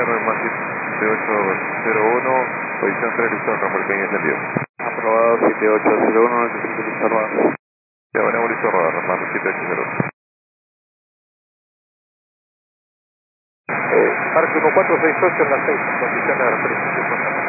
más 7801, posición 3, listo, campo el pequeño encendido. Aprobado 7801, necesito listo rodar. Ya venimos listo rodar, más 7801. Parque 1468 en la 6, posición de referencia.